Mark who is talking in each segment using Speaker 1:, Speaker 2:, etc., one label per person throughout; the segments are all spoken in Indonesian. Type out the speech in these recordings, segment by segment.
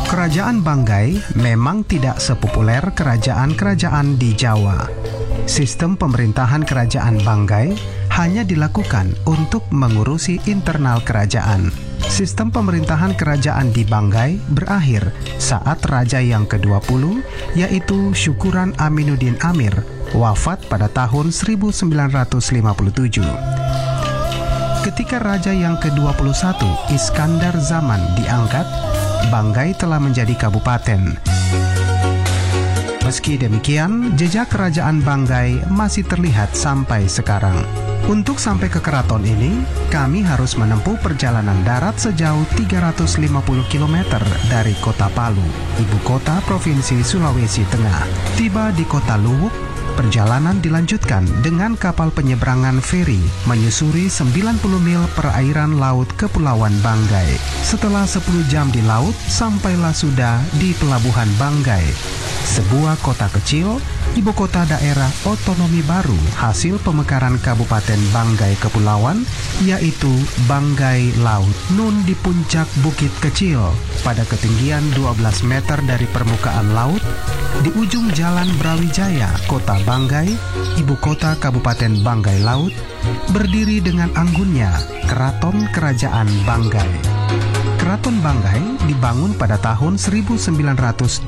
Speaker 1: Kerajaan Banggai memang tidak sepopuler kerajaan-kerajaan di Jawa. Sistem pemerintahan kerajaan Banggai hanya dilakukan untuk mengurusi internal kerajaan. Sistem pemerintahan kerajaan di Banggai berakhir saat Raja yang ke-20, yaitu Syukuran Aminuddin Amir, wafat pada tahun 1957. Ketika Raja yang ke-21, Iskandar Zaman, diangkat, Banggai telah menjadi kabupaten. Meski demikian, jejak kerajaan Banggai masih terlihat sampai sekarang. Untuk sampai ke keraton ini, kami harus menempuh perjalanan darat sejauh 350 km dari kota Palu, ibu kota Provinsi Sulawesi Tengah. Tiba di kota Luwuk, perjalanan dilanjutkan dengan kapal penyeberangan feri menyusuri 90 mil perairan laut Kepulauan Banggai. Setelah 10 jam di laut, sampailah sudah di Pelabuhan Banggai, sebuah kota kecil, ibu kota daerah otonomi baru hasil pemekaran Kabupaten Banggai Kepulauan, yaitu Banggai Laut. Nun di puncak bukit kecil, pada ketinggian 12 meter dari permukaan laut, di ujung Jalan Brawijaya, kota Banggai, ibu kota Kabupaten Banggai Laut, berdiri dengan anggunnya Keraton Kerajaan Banggai. Keraton Banggai dibangun pada tahun 1927.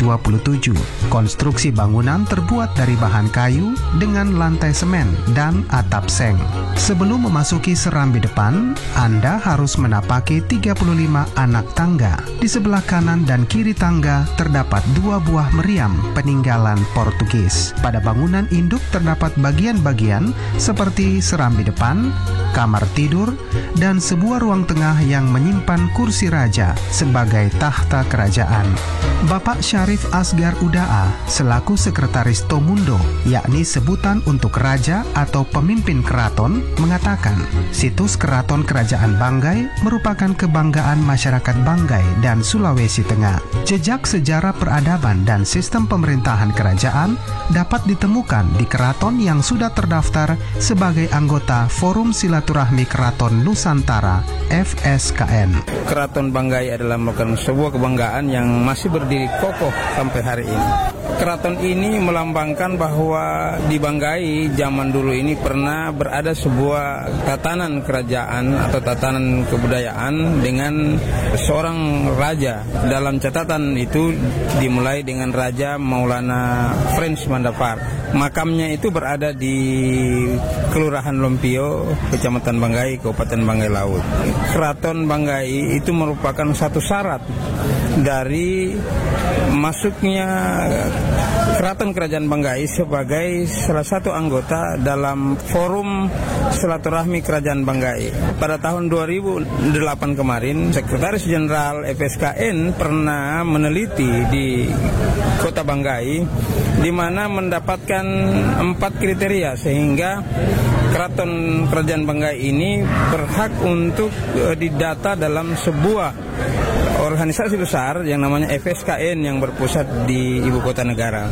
Speaker 1: Konstruksi bangunan terbuat dari bahan kayu dengan lantai semen dan atap seng. Sebelum memasuki serambi depan, Anda harus menapaki 35 anak tangga. Di sebelah kanan dan kiri tangga terdapat 2 buah meriam peninggalan Portugis. Pada bangunan induk terdapat bagian-bagian seperti serambi depan, kamar tidur, dan sebuah ruang tengah yang menyimpan kursi raja sebagai tahta kerajaan. Bapak Syarif Asgar Udaa selaku Sekretaris Tomundo, yakni sebutan untuk raja atau pemimpin keraton, mengatakan situs keraton kerajaan Banggai merupakan kebanggaan masyarakat Banggai dan Sulawesi Tengah. Jejak sejarah peradaban dan sistem pemerintahan kerajaan dapat ditemukan di keraton yang sudah terdaftar sebagai anggota Forum Silaturahmi Keraton Nusantara (FSKN).
Speaker 2: Keraton Banggai adalah merupakan sebuah kebanggaan yang masih berdiri kokoh sampai hari ini. Keraton ini melambangkan bahwa di Banggai zaman dulu ini pernah berada sebuah tatanan kerajaan atau tatanan kebudayaan dengan seorang raja. Dalam catatan itu dimulai dengan Raja Maulana Frans Mandapar. Makamnya itu berada di Kelurahan Lompio, Kecamatan Banggai, Kabupaten Banggai Laut. Keraton Banggai itu merupakan satu syarat dari masuknya Keraton Kerajaan Banggai sebagai salah satu anggota dalam Forum Silaturahmi Kerajaan Banggai. Pada tahun 2008 kemarin, Sekretaris Jenderal FSKN pernah meneliti di Kota Banggai, di mana mendapatkan 4 kriteria sehingga Keraton Kerajaan Banggai ini berhak untuk didata dalam sebuah organisasi besar yang namanya FSKN yang berpusat di ibu kota negara.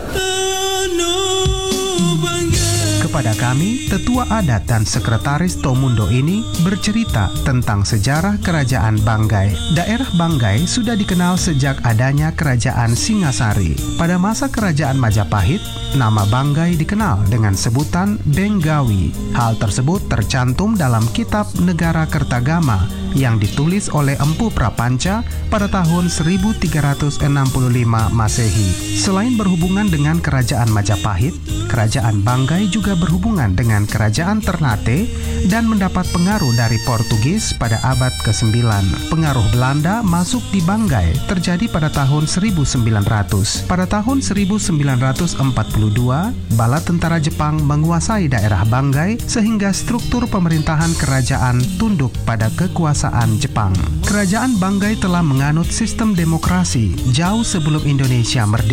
Speaker 1: Kepada kami, tetua adat dan sekretaris Tomundo ini bercerita tentang sejarah kerajaan Banggai. Daerah Banggai sudah dikenal sejak adanya kerajaan Singasari. Pada masa kerajaan Majapahit, nama Banggai dikenal dengan sebutan Benggawi. Hal tersebut tercantum dalam kitab Negara Kertagama yang ditulis oleh Empu Prapanca pada tahun 1365 Masehi. Selain berhubungan dengan kerajaan Majapahit, kerajaan Banggai juga berhubungan dengan kerajaan Ternate dan mendapat pengaruh dari Portugis pada abad ke-9. Pengaruh Belanda masuk di Banggai terjadi pada tahun 1900. Pada tahun 1942, bala tentara Jepang menguasai daerah Banggai sehingga struktur pemerintahan kerajaan tunduk pada kekuasaan Jepang. Kerajaan Banggai telah menganut sistem demokrasi jauh sebelum Indonesia merdeka.